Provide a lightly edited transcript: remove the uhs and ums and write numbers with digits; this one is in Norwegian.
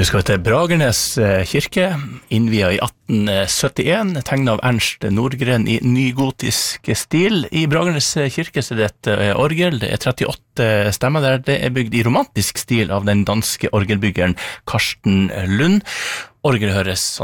Vi skal til Bragernes kirke, innviet i 1871, tegnet av Ernst Nordgren i nygotisk stil. I Bragernes kirke så er det et orgel, det er 38 stemmer der. Det er bygd i romantisk stil av den danske orgelbyggeren Karsten Lund. Orgelet høres sånn